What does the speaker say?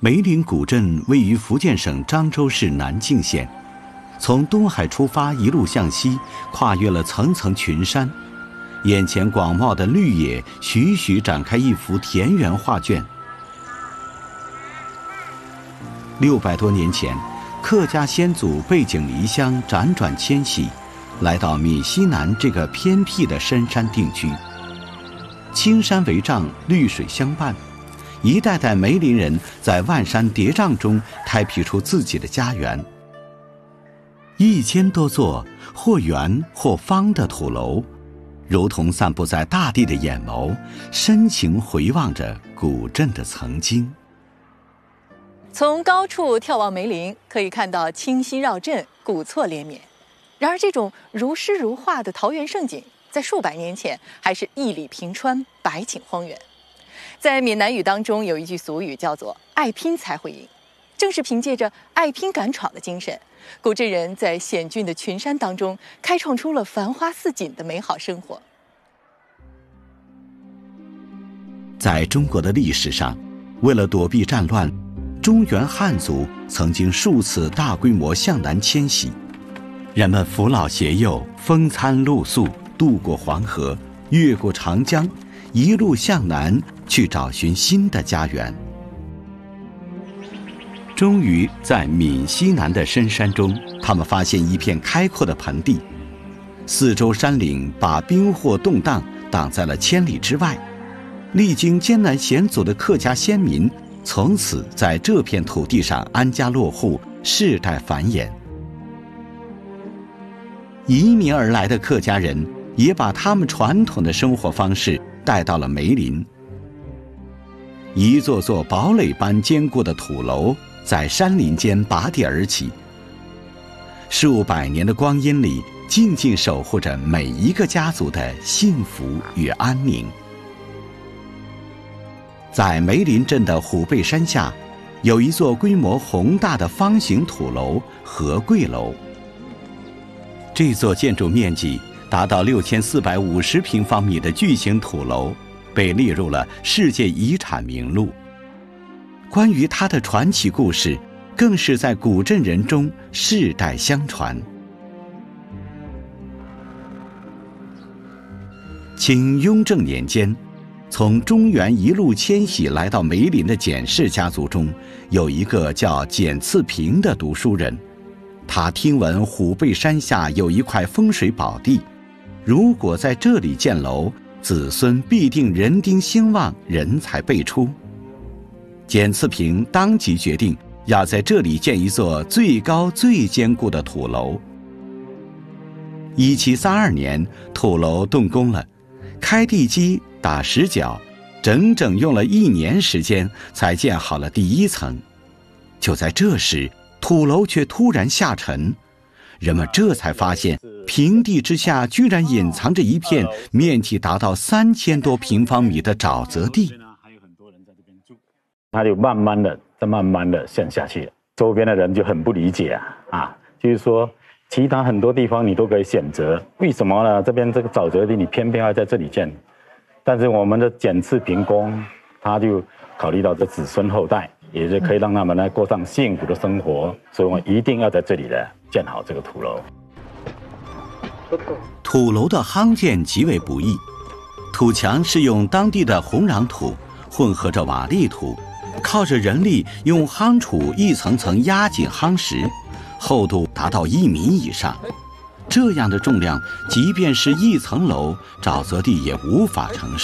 梅林古镇位于福建省漳州市南靖县，从东海出发，一路向西，跨越了层层群山，眼前广袤的绿野徐徐展开一幅田园画卷。600多年前，客家先祖背井离乡，辗转迁徙，来到闽西南这个偏僻的深山定居。青山为帐，绿水相伴，一代代梅林人在万山叠嶂中开辟出自己的家园。1000多座或圆或方的土楼，如同散布在大地的眼眸，深情回望着古镇的曾经。 从高处眺望梅林，可以看到清溪绕镇，古厝连绵。然而，这种如诗如画的桃源胜景，在数百年前还是一里平川，百顷荒原。在闽南语当中，有一句俗语叫做“爱拼才会赢”，正是凭借着爱拼敢闯的精神，古镇人在险峻的群山当中，开创出了繁花似锦的美好生活。 在中国的历史上，为了躲避战乱，中原汉族曾经数次大规模向南迁徙，人们扶老携幼，风餐露宿，渡过黄河，越过长江，一路向南去找寻新的家园。终于在闽西南的深山中，他们发现一片开阔的盆地，四周山岭把兵祸动荡挡在了千里之外。历经艰难险阻的客家先民从此在这片土地上安家落户，世代繁衍。移民而来的客家人也把他们传统的生活方式带到了梅林。一座座堡垒般坚固的土楼在山林间拔地而起，数百年的光阴里，静静守护着每一个家族的幸福与安宁。在梅林镇的虎背山下，有一座规模宏大的方形土楼——和贵楼。这座建筑面积达到6450平方米的巨型土楼，被列入了世界遗产名录。关于它的传奇故事，更是在古镇人中世代相传。清雍正年间，从中原一路迁徙来到梅林的简氏家族中，有一个叫简次平的读书人。他听闻虎背山下有一块风水宝地，如果在这里建楼，子孙必定人丁兴旺，人才辈出。简次平当即决定要在这里建一座最高最坚固的土楼。1732年，土楼动工了，开地基打石脚，整整用了1年时间才建好了第1层。就在这时，土楼却突然下沉，人们这才发现平地之下居然隐藏着一片面积达到3000多平方米的沼泽地。 它就慢慢的陷下去了，周边的人就很不理解就是说其他很多地方你都可以选择，为什么呢？这边这个沼泽地你偏偏要在这里建？但是我们的简次平公他就考虑到这子孙后代，也是可以让他们呢过上幸福的生活，所以我们一定要在这里呢建好这个土楼。 土楼的夯建极为不易，土墙是用当地的红壤土混合着瓦砾土，靠着人力用夯杵一层层压紧夯实，厚度达到1米以上。这样的重量，即便是1层楼，沼泽地也无法承受。